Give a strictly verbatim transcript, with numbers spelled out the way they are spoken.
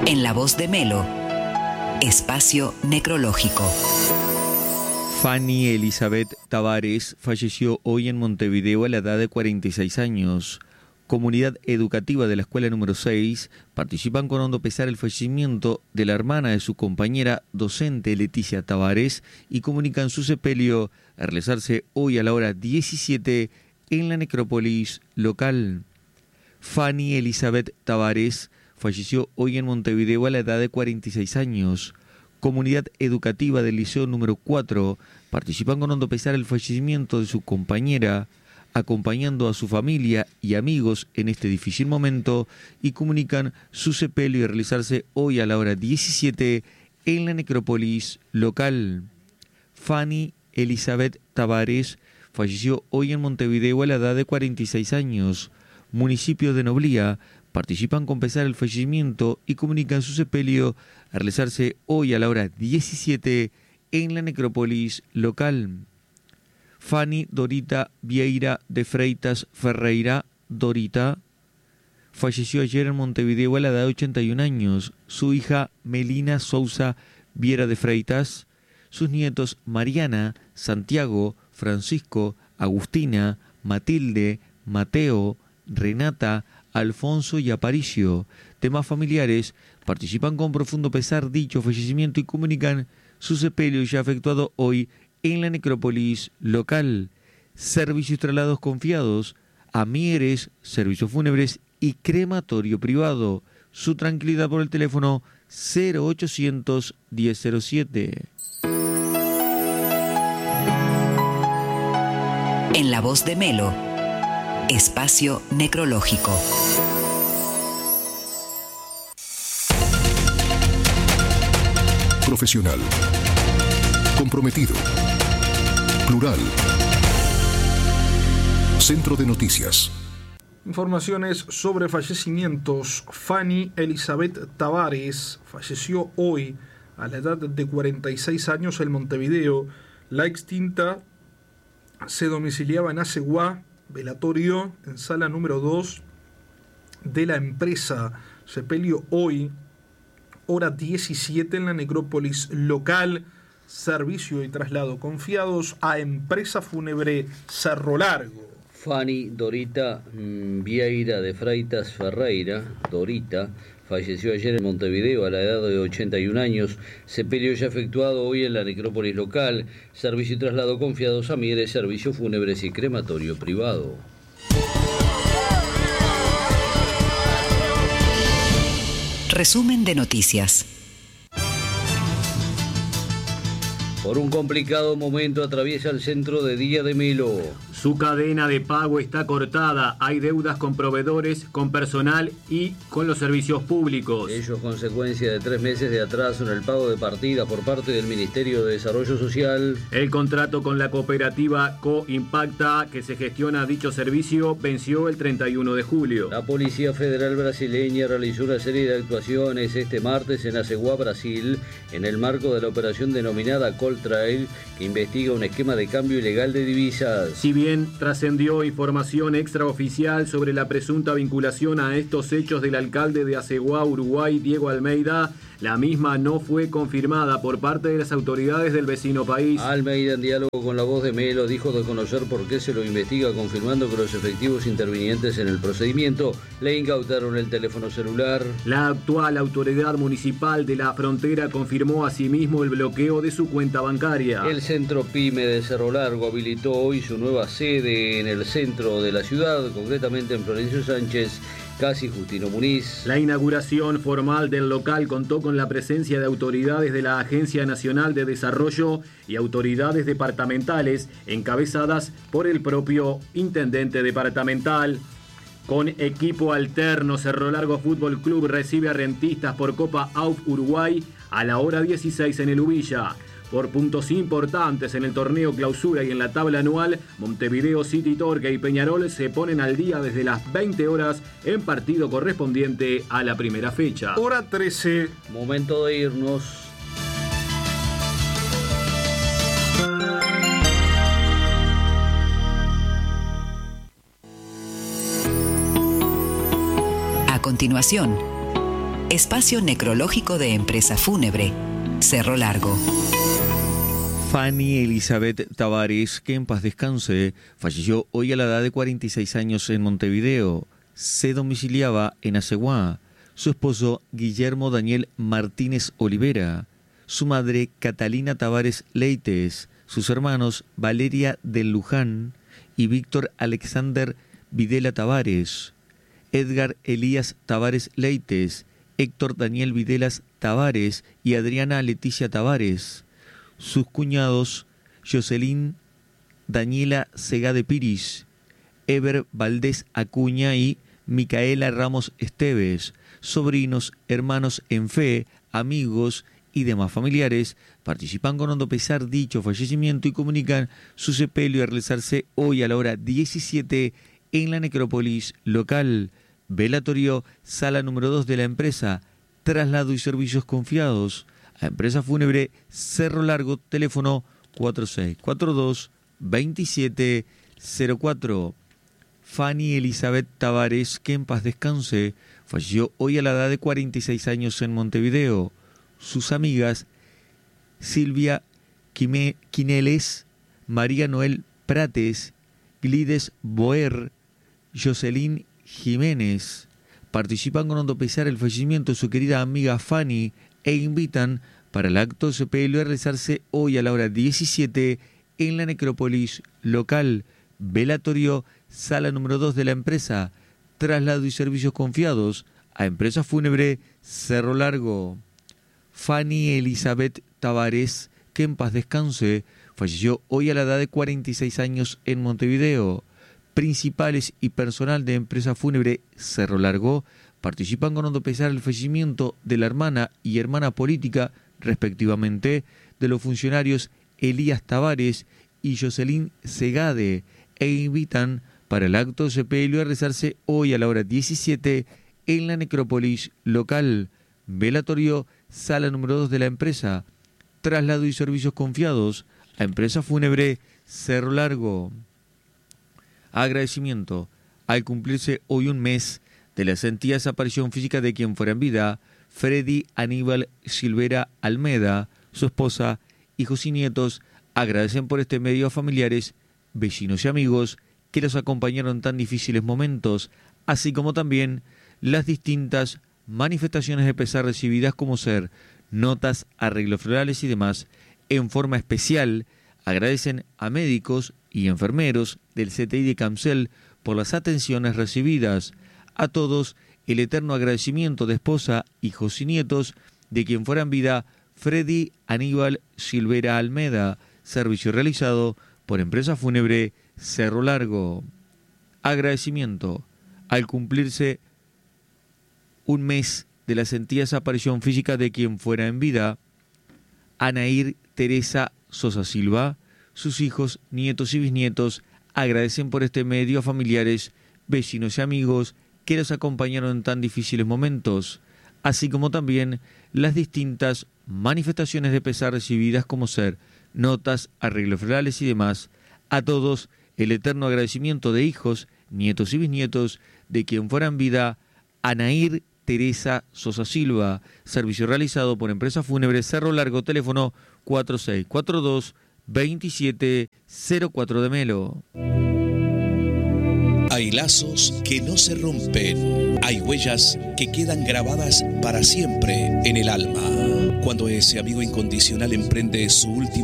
En la voz de Melo, espacio necrológico. Fanny Elizabeth Tavares falleció hoy en Montevideo a la edad de cuarenta y seis años. Comunidad educativa de la escuela número seis participan con hondo pesar el fallecimiento de la hermana de su compañera docente Leticia Tavares y comunican su sepelio a realizarse hoy a la hora diecisiete en la necrópolis local. Fanny Elizabeth Tavares falleció hoy en Montevideo a la edad de cuarenta y seis años. Comunidad educativa del liceo número cuatro participan con hondo pesar el fallecimiento de su compañera, acompañando a su familia y amigos en este difícil momento y comunican su sepelio a realizarse hoy a la hora diecisiete en la necrópolis local. Fanny Elizabeth Tavares falleció hoy en Montevideo a la edad de cuarenta y seis años. Municipios de Noblía participan con pesar el fallecimiento y comunican su sepelio a realizarse hoy a la hora diecisiete en la necrópolis local. Fanny Dorita Vieira de Freitas Ferreira Dorita falleció ayer en Montevideo a la edad de ochenta y un años. Su hija Melina Sousa Viera de Freitas, sus nietos Mariana, Santiago, Francisco, Agustina, Matilde, Mateo, Renata, Alfonso y Aparicio, demás familiares, participan con profundo pesar dicho fallecimiento y comunican su sepelio ya efectuado hoy en la necrópolis local. Servicios traslados confiados a Mieres, servicios fúnebres y crematorio privado. Su tranquilidad por el teléfono cero ochocientos diez cero siete. En la voz de Melo, espacio necrológico. Profesional. Comprometido. Plural. Centro de Noticias. Informaciones sobre fallecimientos. Fanny Elizabeth Tavares falleció hoy a la edad de cuarenta y seis años en Montevideo. La extinta se domiciliaba en Aceguá, velatorio en sala número dos de la empresa. Sepelio hoy, hora diecisiete en la necrópolis local. Servicio y traslado confiados a Empresa Fúnebre Cerro Largo. Fanny Dorita Vieira de Freitas Ferreira, Dorita, falleció ayer en Montevideo a la edad de ochenta y un años. Sepelio ya efectuado hoy en la necrópolis local. Servicio y traslado confiados a Mieres, servicios fúnebres y crematorio privado. Resumen de noticias. Por un complicado momento atraviesa el centro de Día de Melo. Su cadena de pago está cortada, hay deudas con proveedores, con personal y con los servicios públicos. Ello es consecuencia de tres meses de atraso en el pago de partidas por parte del Ministerio de Desarrollo Social. El contrato con la cooperativa Coimpacta, que se gestiona dicho servicio, venció el treinta y uno de julio. La Policía Federal brasileña realizó una serie de actuaciones este martes en Aceguá, Brasil, en el marco de la operación denominada Coltrail, que investiga un esquema de cambio ilegal de divisas. Si bien trascendió información extraoficial sobre la presunta vinculación a estos hechos del alcalde de Aceguá, Uruguay, Diego Almeida, la misma no fue confirmada por parte de las autoridades del vecino país. Almeida, en diálogo con La Voz de Melo, dijo de conocer por qué se lo investiga, confirmando que los efectivos intervinientes en el procedimiento le incautaron el teléfono celular. La actual autoridad municipal de la frontera confirmó asimismo el bloqueo de su cuenta bancaria. El Centro PYME de Cerro Largo habilitó hoy su nueva sede en el centro de la ciudad, concretamente en Florencio Sánchez, casi Justino Muniz. La inauguración formal del local contó con la presencia de autoridades de la Agencia Nacional de Desarrollo y autoridades departamentales, encabezadas por el propio intendente departamental. Con equipo alterno, Cerro Largo Fútbol Club recibe a Rentistas por Copa A U F Uruguay a la hora dieciséis en el Ubilla. Por puntos importantes en el torneo clausura y en la tabla anual, Montevideo City Torque y Peñarol se ponen al día desde las veinte horas en partido correspondiente a la primera fecha. Hora trece. Momento de irnos. A continuación, Espacio necrológico de Empresa Fúnebre, Cerro Largo. Fanny Elizabeth Tavares, que en paz descanse, falleció hoy a la edad de cuarenta y seis años en Montevideo. Se domiciliaba en Aceguá. Su esposo, Guillermo Daniel Martínez Olivera. Su madre, Catalina Tavares Leites. Sus hermanos, Valeria del Luján y Víctor Alexander Videla Tavares. Edgar Elías Tavares Leites, Héctor Daniel Videlas Tavares y Adriana Leticia Tavares. Sus cuñados, Jocelyn Daniela Segade Piris, Eber Valdés Acuña y Micaela Ramos Esteves. Sobrinos, hermanos en fe, amigos y demás familiares participan con hondo pesar dicho fallecimiento y comunican su sepelio a realizarse hoy a la hora diecisiete en la necrópolis local. Velatorio, sala número dos de la empresa, traslado y servicios confiados a Empresa Fúnebre Cerro Largo, teléfono cuatro seis cuatro dos, dos siete cero cuatro. Fanny Elizabeth Tavares, que en paz descanse, falleció hoy a la edad de cuarenta y seis años en Montevideo. Sus amigas, Silvia Quime, Quineles, María Noel Prates, Glides Boer, Jocelyn Jiménez, participan con hondo pesar el fallecimiento de su querida amiga Fanny e invitan para el acto de sepelio a realizarse hoy a la hora diecisiete en la necrópolis local. Velatorio, sala número dos de la empresa, traslado y servicios confiados a Empresa Fúnebre Cerro Largo. Fanny Elizabeth Tavares, que en paz descanse, falleció hoy a la edad de cuarenta y seis años en Montevideo. Principales y personal de Empresa Fúnebre Cerro Largo participan con hondo pesar el fallecimiento de la hermana y hermana política, respectivamente, de los funcionarios Elías Tavares y Jocelyn Segade, e invitan para el acto de sepelio a realizarse hoy a la hora diecisiete en la necrópolis local. Velatorio, sala número dos de la empresa, traslado y servicios confiados a Empresa Fúnebre Cerro Largo. Agradecimiento al cumplirse hoy un mes de la sentida desaparición física de quien fuera en vida, Freddy Aníbal Silvera Almeda. Su esposa, hijos y nietos agradecen por este medio a familiares, vecinos y amigos que los acompañaron en tan difíciles momentos, así como también las distintas manifestaciones de pesar recibidas, como ser notas, arreglos florales y demás. En forma especial agradecen a médicos y enfermeros del C T I de Camcel por las atenciones recibidas. A todos el eterno agradecimiento de esposa, hijos y nietos de quien fuera en vida, Freddy Aníbal Silvera Almeda. Servicio realizado por Empresa Fúnebre Cerro Largo. Agradecimiento al cumplirse un mes de la sentida desaparición física de quien fuera en vida, Anair Teresa Sosa Silva. Sus hijos, nietos y bisnietos agradecen por este medio a familiares, vecinos y amigos que los acompañaron en tan difíciles momentos, así como también las distintas manifestaciones de pesar recibidas, como ser notas, arreglos florales y demás. A todos el eterno agradecimiento de hijos, nietos y bisnietos de quien fuera en vida, Anair Teresa Sosa Silva. Servicio realizado por Empresa Fúnebre Cerro Largo, teléfono cuatro seis cuatro dos, dos siete cero cuatro de Melo. Hay lazos que no se rompen, hay huellas que quedan grabadas para siempre en el alma. Cuando ese amigo incondicional emprende su último